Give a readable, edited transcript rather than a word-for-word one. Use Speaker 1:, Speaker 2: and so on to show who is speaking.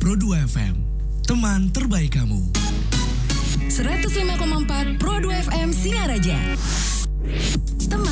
Speaker 1: Pro 2 FM, teman terbaik kamu.
Speaker 2: 105,4 Pro 2 FM Singaraja. Teman